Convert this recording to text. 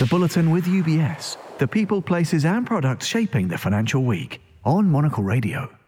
The Bulletin with UBS. The people, places and products shaping the financial week on Monocle Radio.